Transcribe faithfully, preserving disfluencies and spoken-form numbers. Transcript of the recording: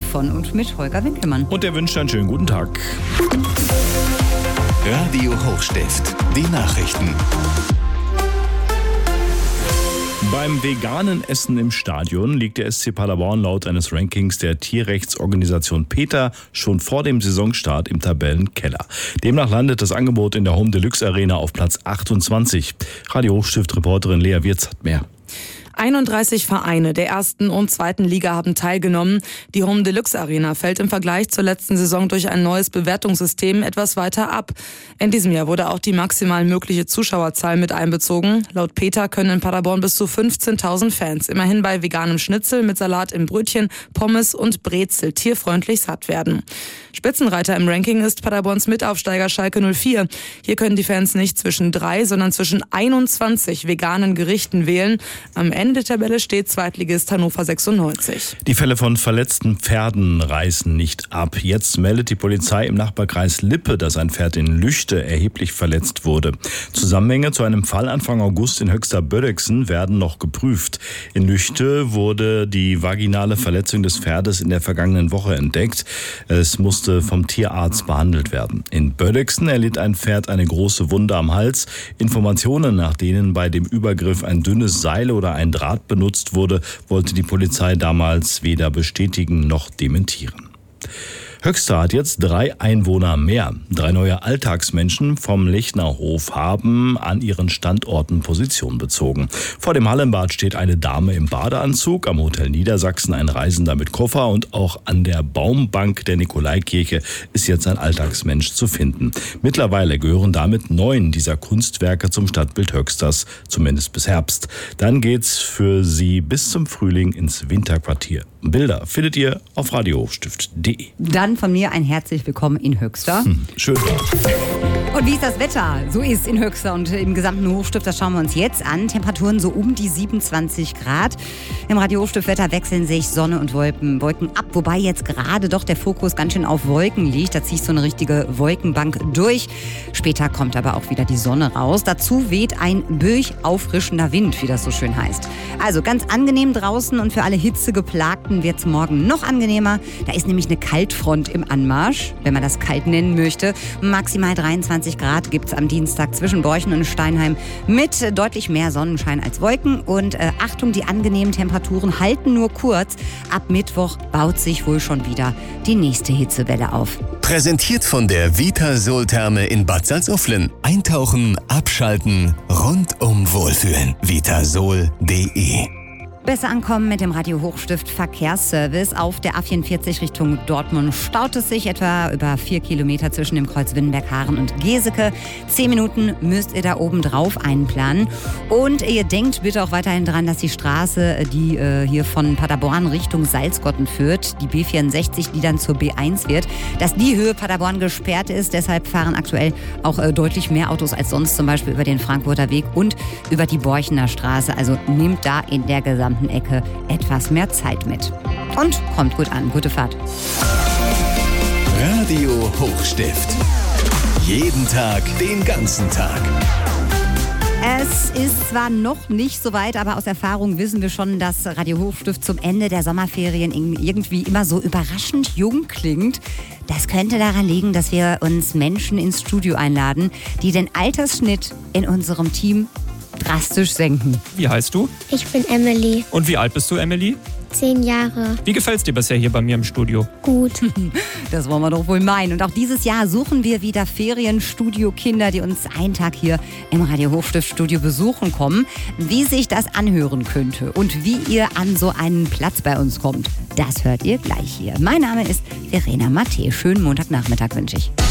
von und mit Holger Winkelmann. Und der wünscht einen schönen guten Tag. Radio Hochstift, die Nachrichten. Beim veganen Essen im Stadion liegt der S C Paderborn laut eines Rankings der Tierrechtsorganisation PETA schon vor dem Saisonstart im Tabellenkeller. Demnach landet das Angebot in der Home Deluxe Arena auf Platz achtundzwanzig. Radio Hochstift-Reporterin Lea Wirz hat mehr. einunddreißig Vereine der ersten und zweiten Liga haben teilgenommen. Die Home Deluxe Arena fällt im Vergleich zur letzten Saison durch ein neues Bewertungssystem etwas weiter ab. In diesem Jahr wurde auch die maximal mögliche Zuschauerzahl mit einbezogen. Laut PETA können in Paderborn bis zu fünfzehntausend Fans immerhin bei veganem Schnitzel mit Salat im Brötchen, Pommes und Brezel tierfreundlich satt werden. Spitzenreiter im Ranking ist Paderborns Mitaufsteiger Schalke null vier. Hier können die Fans nicht zwischen drei, sondern zwischen einundzwanzig veganen Gerichten wählen. Am Ende der Tabelle steht Zweitligist Hannover sechsundneunzig. Die Fälle von verletzten Pferden reißen nicht ab. Jetzt meldet die Polizei im Nachbarkreis Lippe, dass ein Pferd in Lüchte erheblich verletzt wurde. Zusammenhänge zu einem Fall Anfang August in Höxter-Bödexen werden noch geprüft. In Lüchte wurde die vaginale Verletzung des Pferdes in der vergangenen Woche entdeckt. Es musste vom Tierarzt behandelt werden. In Bödexen erlitt ein Pferd eine große Wunde am Hals. Informationen, nach denen bei dem Übergriff ein dünnes Seil oder ein Draht benutzt wurde, wollte die Polizei damals weder bestätigen noch dementieren. Höxter hat jetzt drei Einwohner mehr. Drei neue Alltagsmenschen vom Lechner Hof haben an ihren Standorten Position bezogen. Vor dem Hallenbad steht eine Dame im Badeanzug, am Hotel Niedersachsen ein Reisender mit Koffer und auch an der Baumbank der Nikolaikirche ist jetzt ein Alltagsmensch zu finden. Mittlerweile gehören damit neun dieser Kunstwerke zum Stadtbild Höxters, zumindest bis Herbst. Dann geht's für sie bis zum Frühling ins Winterquartier. Bilder findet ihr auf radio hochstift punkt de. Dann von mir ein herzlich willkommen in Höxter. Hm, schön. Und wie ist das Wetter? So ist in Höxter und im gesamten Hochstift, das schauen wir uns jetzt an. Temperaturen so um die siebenundzwanzig Grad. Im Radio Hochstift-Wetter wechseln sich Sonne und Wolken, Wolken ab, wobei jetzt gerade doch der Fokus ganz schön auf Wolken liegt. Da zieht so eine richtige Wolkenbank durch. Später kommt aber auch wieder die Sonne raus. Dazu weht ein böig-auffrischender Wind, wie das so schön heißt. Also ganz angenehm draußen und für alle Hitzegeplagten wird es morgen noch angenehmer. Da ist nämlich eine Kaltfront im Anmarsch, wenn man das kalt nennen möchte. Maximal dreiundzwanzig Grad gibt es am Dienstag zwischen Borchen und Steinheim mit deutlich mehr Sonnenschein als Wolken. Und äh, Achtung, die angenehmen Temperaturen halten nur kurz. Ab Mittwoch baut sich wohl schon wieder die nächste Hitzewelle auf. Präsentiert von der Vitasol-Therme in Bad Salzuflen. Eintauchen, abschalten, rundum wohlfühlen. vitasol punkt de. Besser ankommen mit dem Radio Hochstift Verkehrsservice. Auf der A vierundvierzig Richtung Dortmund staut es sich etwa über vier Kilometer zwischen dem Kreuz Winnenberg-Haaren und Geseke. Zehn Minuten müsst ihr da oben drauf einplanen. Und ihr denkt bitte auch weiterhin dran, dass die Straße, die äh, hier von Paderborn Richtung Salzgotten führt, die B vierundsechzig, die dann zur B eins wird, dass die Höhe Paderborn gesperrt ist. Deshalb fahren aktuell auch äh, deutlich mehr Autos als sonst, zum Beispiel über den Frankfurter Weg und über die Borchener Straße. Also nehmt da in der gesamten Ecke etwas mehr Zeit mit. Und kommt gut an. Gute Fahrt. Radio Hochstift. Jeden Tag, den ganzen Tag. Es ist zwar noch nicht so weit, aber aus Erfahrung wissen wir schon, dass Radio Hochstift zum Ende der Sommerferien irgendwie immer so überraschend jung klingt. Das könnte daran liegen, dass wir uns Menschen ins Studio einladen, die den Altersschnitt in unserem Team drastisch senken. Wie heißt du? Ich bin Emily, Und wie alt bist du, Emily? zehn Jahre. Wie gefällt's dir bisher hier bei mir im Studio? Gut. Das wollen wir doch wohl meinen. Und auch dieses Jahr suchen wir wieder Ferienstudio-Kinder, die uns einen Tag hier im Radio Hochstift-Studio besuchen kommen. Wie sich das anhören könnte und wie ihr an so einen Platz bei uns kommt, das hört ihr gleich hier. Mein Name ist Verena Matte. Schönen Montagnachmittag wünsche ich.